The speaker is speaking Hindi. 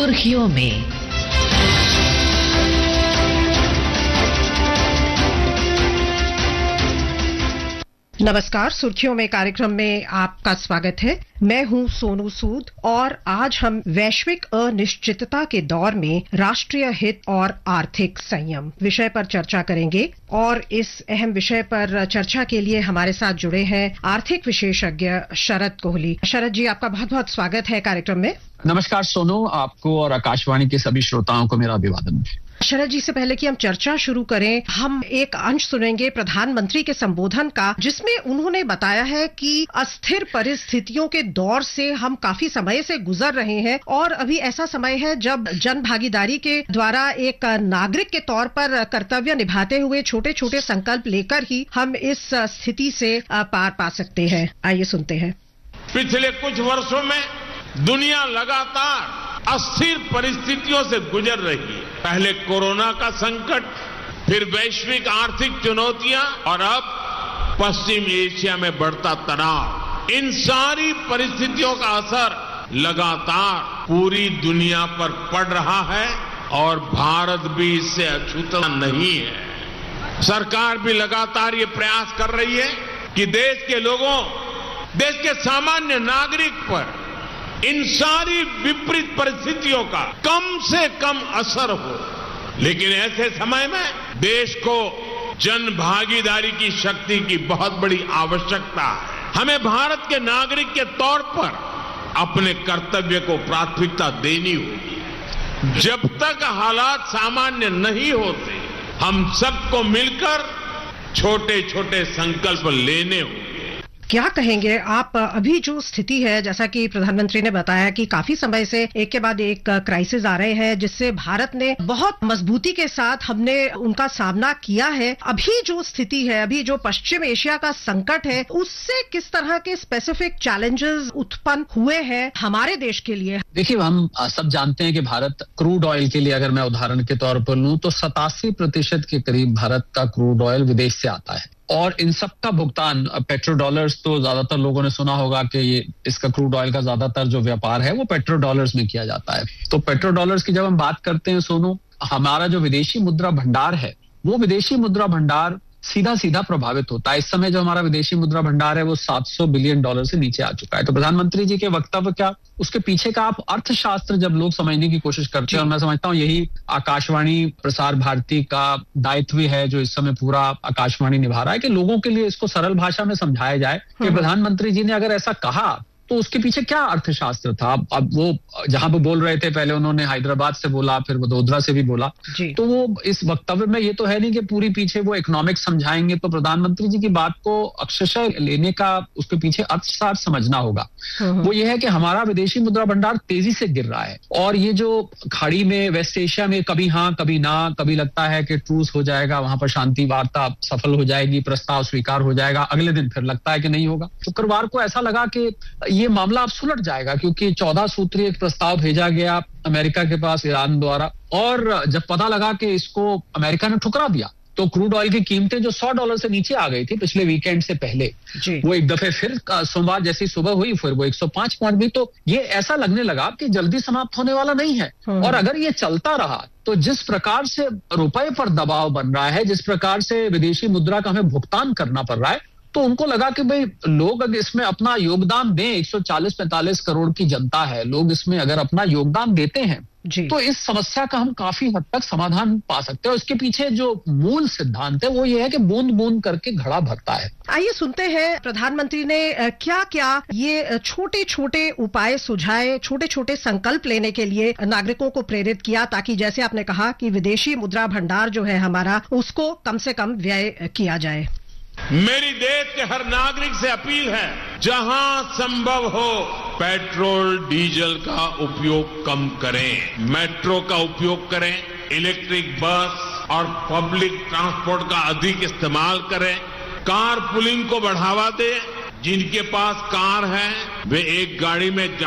सुर्खियों में। नमस्कार, सुर्खियों में कार्यक्रम में आपका स्वागत है। मैं हूं सोनू सूद और आज हम वैश्विक अनिश्चितता के दौर में राष्ट्रीय हित और आर्थिक संयम विषय पर चर्चा करेंगे। और इस अहम विषय पर चर्चा के लिए हमारे साथ जुड़े हैं आर्थिक विशेषज्ञ शरद कोहली। शरद जी, आपका बहुत बहुत स्वागत है कार्यक्रम में। नमस्कार सोनू, आपको और आकाशवाणी के सभी श्रोताओं को मेरा अभिवादन। शरद जी, से पहले कि हम चर्चा शुरू करें, हम एक अंश सुनेंगे प्रधानमंत्री के संबोधन का, जिसमें उन्होंने बताया है कि अस्थिर परिस्थितियों के दौर से हम काफी समय से गुजर रहे हैं और अभी ऐसा समय है जब जन भागीदारी के द्वारा एक नागरिक के तौर पर कर्तव्य निभाते हुए छोटे छोटे संकल्प लेकर ही हम इस स्थिति से पार पा सकते हैं। आइए सुनते हैं। पिछले कुछ वर्षों में दुनिया लगातार अस्थिर परिस्थितियों से गुजर रही है। पहले कोरोना का संकट, फिर वैश्विक आर्थिक चुनौतियां और अब पश्चिम एशिया में बढ़ता तनाव। इन सारी परिस्थितियों का असर लगातार पूरी दुनिया पर पड़ रहा है और भारत भी इससे अछूता नहीं है। सरकार भी लगातार ये प्रयास कर रही है कि देश के लोगों, देश के सामान्य नागरिक पर इन सारी विपरीत परिस्थितियों का कम से कम असर हो। लेकिन ऐसे समय में देश को जन भागीदारी की शक्ति की बहुत बड़ी आवश्यकता है। हमें भारत के नागरिक के तौर पर अपने कर्तव्य को प्राथमिकता देनी होगी। जब तक हालात सामान्य नहीं होते, हम सबको मिलकर छोटे छोटे संकल्प लेने होंगे। क्या कहेंगे आप? अभी जो स्थिति है, जैसा कि प्रधानमंत्री ने बताया कि काफी समय से एक के बाद एक क्राइसिस आ रहे हैं, जिससे भारत ने बहुत मजबूती के साथ हमने उनका सामना किया है। अभी जो स्थिति है, अभी जो पश्चिम एशिया का संकट है, उससे किस तरह के स्पेसिफिक चैलेंजेस उत्पन्न हुए हैं हमारे देश के लिए? देखिए, हम सब जानते हैं कि भारत क्रूड ऑयल के लिए, अगर मैं उदाहरण के तौर पर लूं, तो 87% के करीब भारत का क्रूड ऑयल विदेश से आता है। और इन सब का भुगतान पेट्रो डॉलर्स, तो ज्यादातर लोगों ने सुना होगा कि ये इसका क्रूड ऑयल का ज्यादातर जो व्यापार है वो पेट्रो डॉलर्स में किया जाता है। तो पेट्रो डॉलर्स की जब हम बात करते हैं सोनू, हमारा जो विदेशी मुद्रा भंडार है, वो विदेशी मुद्रा भंडार सीधा सीधा प्रभावित होता है। इस समय जो हमारा विदेशी मुद्रा भंडार है वो $700 बिलियन से नीचे आ चुका है। तो प्रधानमंत्री जी के वक्तव्य क्या, उसके पीछे का आप अर्थशास्त्र जब लोग समझने की कोशिश करते हैं, और मैं समझता हूँ यही आकाशवाणी प्रसार भारती का दायित्व है जो इस समय पूरा आकाशवाणी निभा रहा है, कि लोगों के लिए इसको सरल भाषा में समझाया जाए कि प्रधानमंत्री जी ने अगर ऐसा कहा तो उसके पीछे क्या अर्थशास्त्र था। अब वो जहां पे बोल रहे थे, पहले उन्होंने हैदराबाद से बोला, फिर वडोदरा से भी बोला, तो वो इस वक्तव्य में ये तो है नहीं कि पूरी पीछे वो इकोनॉमिक्स समझाएंगे। तो प्रधानमंत्री जी की बात को अक्षरशः लेने का, उसके पीछे अर्थशास्त्र समझना होगा। वो ये है कि हमारा विदेशी मुद्रा भंडार तेजी से गिर रहा है, और ये जो खाड़ी में, वेस्ट एशिया में कभी हाँ कभी ना, कभी लगता है कि ट्रूस हो जाएगा, वहां पर शांति वार्ता सफल हो जाएगी, प्रस्ताव स्वीकार हो जाएगा, अगले दिन फिर लगता है कि नहीं होगा। शुक्रवार को ऐसा लगा कि ये मामला अब सुलट जाएगा, क्योंकि 14 सूत्रीय एक प्रस्ताव भेजा गया अमेरिका के पास ईरान द्वारा, और जब पता लगा कि इसको अमेरिका ने ठुकरा दिया, तो क्रूड ऑयल की कीमतें जो $100 से नीचे आ गई थी पिछले वीकेंड से पहले, वो एक दफे फिर सोमवार जैसी सुबह हुई, फिर वो 105 पहुंच गई। तो ये ऐसा लगने लगा कि जल्दी समाप्त होने वाला नहीं है। और अगर ये चलता रहा तो जिस प्रकार से रुपए पर दबाव बन रहा है, जिस प्रकार से विदेशी मुद्रा का हमें भुगतान करना पड़ रहा है, तो उनको लगा कि भाई लोग अगर इसमें अपना योगदान दें, 140-45 करोड़ की जनता है, लोग इसमें अगर अपना योगदान देते हैं तो इस समस्या का हम काफी हद तक समाधान पा सकते हैं। उसके पीछे जो मूल सिद्धांत है वो ये है कि बूंद बूंद करके घड़ा भरता है। आइए सुनते हैं प्रधानमंत्री ने क्या क्या ये छोटे छोटे उपाय सुझाए, छोटे छोटे संकल्प लेने के लिए नागरिकों को प्रेरित किया, ताकि जैसे आपने कहा कि विदेशी मुद्रा भंडार जो है हमारा, उसको कम से कम व्यय किया जाए। मेरी देश के हर नागरिक से अपील है, जहां संभव हो पेट्रोल डीजल का उपयोग कम करें, मेट्रो का उपयोग करें, इलेक्ट्रिक बस और पब्लिक ट्रांसपोर्ट का अधिक इस्तेमाल करें, कार पुलिंग को बढ़ावा दें। जिनके पास कार है वे एक गाड़ी में